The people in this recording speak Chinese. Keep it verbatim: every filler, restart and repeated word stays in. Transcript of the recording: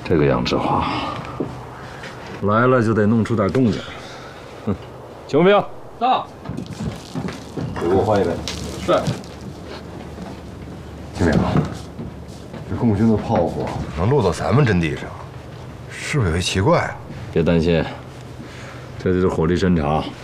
这个杨志华来了就得弄出点动静。哼，请兵到。 给我换一杯。 是。 秦明，这共军的炮火能落到咱们阵地上，是不是有些奇怪啊？ 别担心，这就是火力侦察，